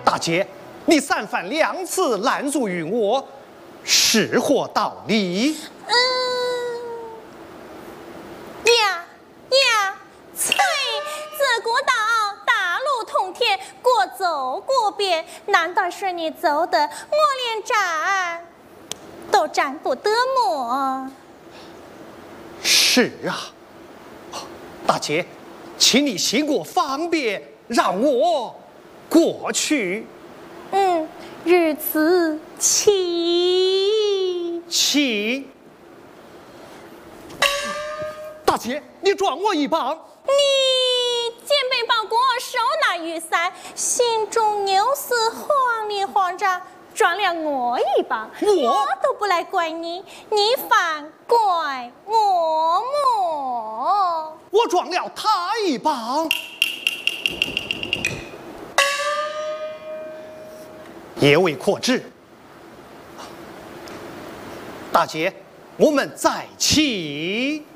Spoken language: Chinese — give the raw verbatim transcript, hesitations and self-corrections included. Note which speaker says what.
Speaker 1: 大姐，你三番两次拦住于我，是何道理？
Speaker 2: 嗯，呀呀，翠，自古道大路通天，过走过遍，难道是你走的，我连站都站不得么？
Speaker 1: 是啊，大姐，请你行我方便，让我过去。
Speaker 2: 嗯，如此起
Speaker 1: 起。大姐，你撞我一棒。
Speaker 2: 你肩背包裹，手拿雨伞，心中牛似慌里慌张，撞了我一棒，
Speaker 1: 我
Speaker 2: 我都不来怪你，你反怪我么？
Speaker 1: 我撞了他一棒。也未可知。大姐，我们再起。